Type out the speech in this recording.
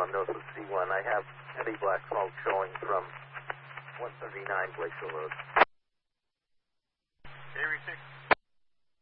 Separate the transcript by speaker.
Speaker 1: Northwood C1. I have heavy black smoke showing from 139 Glacial Road.
Speaker 2: Avery 6.